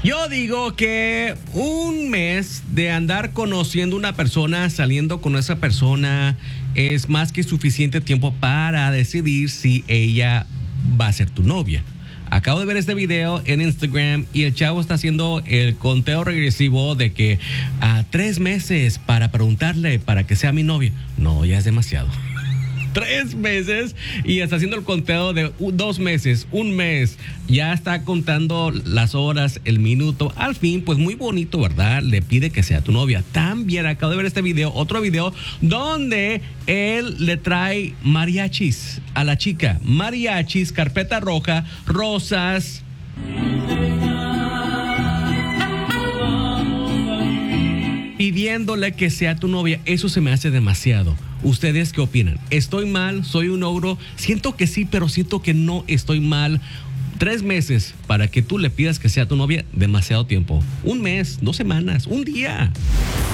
Yo digo que un mes de andar conociendo una persona, saliendo con esa persona, es más que suficiente tiempo para decidir si ella va a ser tu novia. Acabo de ver este video en Instagram y el chavo está haciendo el conteo regresivo de que a 3 meses para preguntarle para que sea mi novia. No, ya es demasiado. 3 meses y está haciendo el conteo de 2 meses, 1 mes. Ya está contando las horas, el minuto. Al fin, pues muy bonito, ¿verdad? Le pide que sea tu novia. También acabo de ver este video, otro video, donde él le trae mariachis a la chica. Mariachis, carpeta roja, rosas. Pidiéndole que sea tu novia. Eso se me hace demasiado. ¿Ustedes qué opinan? ¿Estoy mal? ¿Soy un ogro? Siento que sí, pero siento que no estoy mal. 3 meses para que tú le pidas que sea tu novia, demasiado tiempo. 1 mes, 2 semanas, 1 día.